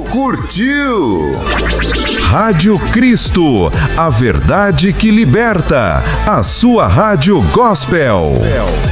curtiu. Rádio Cristo, a verdade que liberta. A sua rádio gospel.